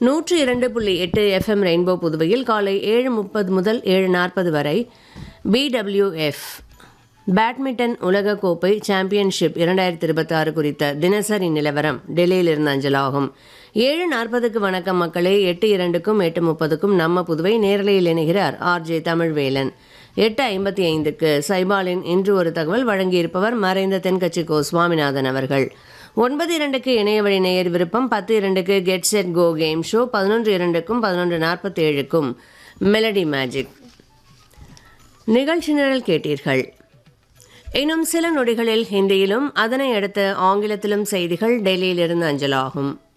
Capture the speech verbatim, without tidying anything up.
நூற்று இரண்டு புள்ளி எட்டு எஃப்எம் ரெயின்போ புதுவையில் காலை ஏழு முப்பது முதல் ஏழு நாற்பது வரை பிடபிள்யூஎஃப் பேட்மிண்டன் உலகக்கோப்பை சாம்பியன்ஷிப் இரண்டாயிரத்தி இருபத்தி ஆறு குறித்த தினசரி நிலவரம் டெல்லியிலிருந்து அஞ்சலாகும். ஏழு நாற்பதுக்கு வணக்கம் மக்களே, எட்டு இரண்டுக்கும் எட்டு முப்பதுக்கும் நம்ம புதுவை நேரலையில் இணைகிறார் ஆர்ஜே தமிழ்வேலன். எட்டு ஐம்பத்தி ஐந்துக்கு சைபாலின் இன்று ஒரு தகவல் வழங்கியிருப்பவர் மறைந்த தென்கட்சி கோ சுவாமிநாதன் அவர்கள். ஒன்பது இரண்டுக்கு இணைய வழி நேயர் விருப்பம், பத்து இரண்டுக்கு get set go game show, பதினொன்று இரண்டுக்கும் பதினொன்று நாற்பத்தி ஏழுக்கும் மெலடி மேஜிக் நிகழ்ச்சி நிரல் கேட்டீர்கள். இன்னும் சில நொடிகளில் ஹிந்தியிலும் அதனை அடுத்து ஆங்கிலத்திலும் செய்திகள் டெல்லியிலிருந்து அஞ்சலாகும்.